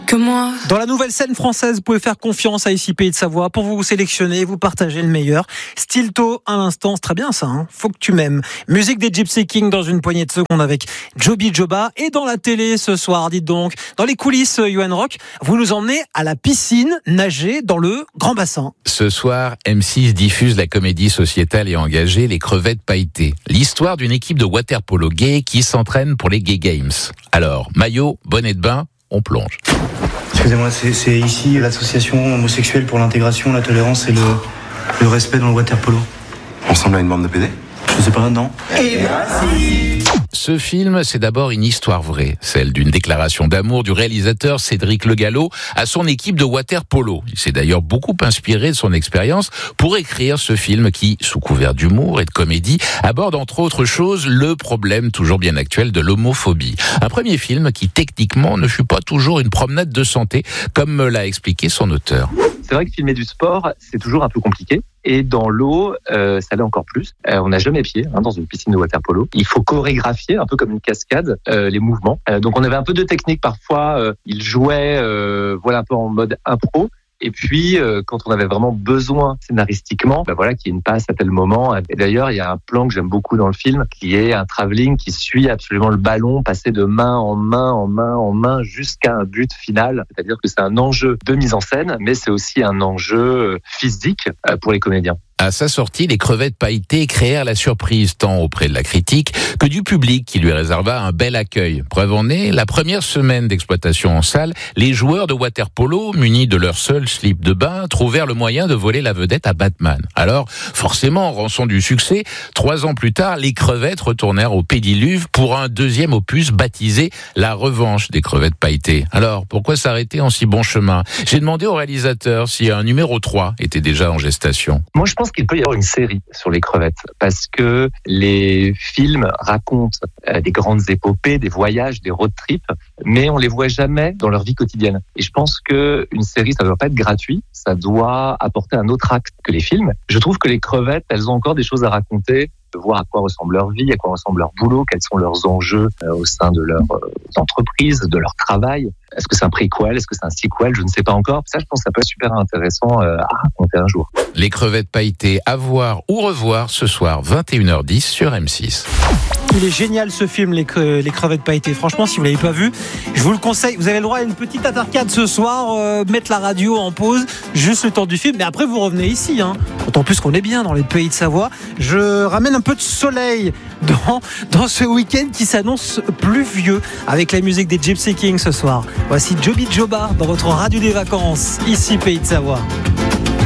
que moi. Dans la nouvelle scène française, vous pouvez faire confiance à ICI Pays de Savoie pour vous sélectionner, vous partager le meilleur. Stilto, à l'instant, c'est très bien ça, hein. Faut que tu m'aimes. Musique des Gypsy Kings dans une poignée de secondes avec Joby Joba. Et dans la télé ce soir, dites donc, dans les coulisses, Yoann Rock, vous nous emmenez à la piscine, nager dans le grand bassin. Ce soir, M6 diffuse la comédie sociétale et engagée Les Crevettes Pailletées. L'histoire d'une équipe de water-polo gay qui s'entraîne pour les Gay Games. Alors, maillot, bonnet de bain, on plonge. Excusez-moi, c'est ici l'association homosexuelle pour l'intégration, la tolérance et le respect dans le water-polo. On ressemble à une bande de PD ? Je sais pas, non. Et merci. Ce film, c'est d'abord une histoire vraie, celle d'une déclaration d'amour du réalisateur Cédric Le Gallo à son équipe de water-polo. Il s'est d'ailleurs beaucoup inspiré de son expérience pour écrire ce film qui, sous couvert d'humour et de comédie, aborde entre autres choses le problème toujours bien actuel de l'homophobie. Un premier film qui techniquement ne fut pas toujours une promenade de santé, comme me l'a expliqué son auteur. C'est vrai que filmer du sport, c'est toujours un peu compliqué. Et dans l'eau, ça l'est encore plus. On n'a jamais pied dans une piscine de water-polo. Il faut chorégraphier, un peu comme une cascade, les mouvements. Donc on avait un peu de technique parfois. Il jouait un peu en mode impro. Et puis, quand on avait vraiment besoin scénaristiquement, qu'il y ait une passe à tel moment. Et d'ailleurs, il y a un plan que j'aime beaucoup dans le film, qui est un travelling qui suit absolument le ballon, passer de main en main jusqu'à un but final. C'est-à-dire que c'est un enjeu de mise en scène, mais c'est aussi un enjeu physique pour les comédiens. À sa sortie, Les Crevettes Pailletées créèrent la surprise tant auprès de la critique que du public qui lui réserva un bel accueil. Preuve en est, la première semaine d'exploitation en salle, les joueurs de water-polo, munis de leur seul slip de bain, trouvèrent le moyen de voler la vedette à Batman. Alors, forcément, en rançon du succès, 3 ans plus tard, les crevettes retournèrent au Pédiluve pour un deuxième opus baptisé La Revanche des Crevettes Pailletées. Alors, pourquoi s'arrêter en si bon chemin ? J'ai demandé au réalisateur si un numéro 3 était déjà en gestation. Moi, je pense qu'il peut y avoir une série sur les crevettes parce que les films racontent des grandes épopées, des voyages, des road trips, mais on les voit jamais dans leur vie quotidienne. Et je pense que une série, ça doit pas être gratuit, ça doit apporter un autre acte que les films. Je trouve que les crevettes, elles ont encore des choses à raconter, de voir à quoi ressemble leur vie, à quoi ressemble leur boulot, quels sont leurs enjeux au sein de leur entreprise, de leur travail. Est-ce que c'est un préquel, est-ce que c'est un sequel, je ne sais pas encore. Ça, je pense que ça peut être super intéressant à raconter un jour. Les Crevettes Pailletées à voir ou revoir ce soir 21h10 sur M6. Il est génial ce film, les Crevettes Pailletées. Franchement, si vous l'avez pas vu, je vous le conseille. Vous avez le droit à une petite intercade ce soir, mettre la radio en pause, juste le temps du film. Mais après, vous revenez ici. D'autant plus qu'on est bien dans les Pays de Savoie. Je ramène un peu de soleil dans ce week-end qui s'annonce pluvieux avec la musique des Gypsy Kings ce soir. Voici Joby Joba dans votre radio des vacances, ici Pays de Savoie.